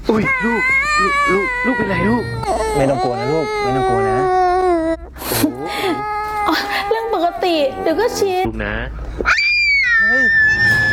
อุ้ยลูกเป็นไรลูกไม่ต้องกลัวนะลูกไม่ต้องกลัวนะเรื่องปกติเดี๋ยวก็ชินลูกนะเฮ้ย